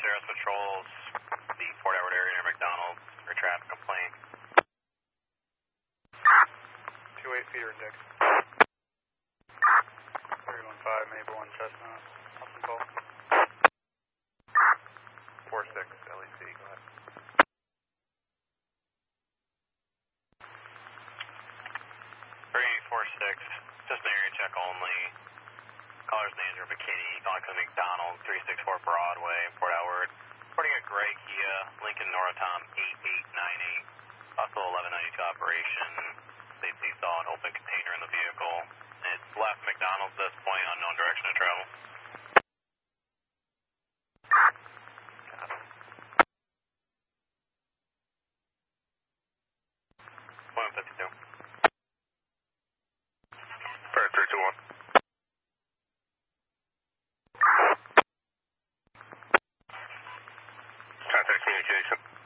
Sheriff's patrols, the Port Edward area near McDonald's, for traffic complaint. 28 feet or Dick. 315 Maple 1 Chestnut. Awesome call. 46 LEC, go ahead. 3846, just an area check only. Caller's names are McKinney, calling to McDonald's, 364 Broadway, Port Edward. Reporting a gray Kia, Lincoln Norritom 8898. Also 1192 operation. They saw an open container in the vehicle. It's left McDonald's at this point, unknown direction of travel. 152. Fire 321. Contact communication.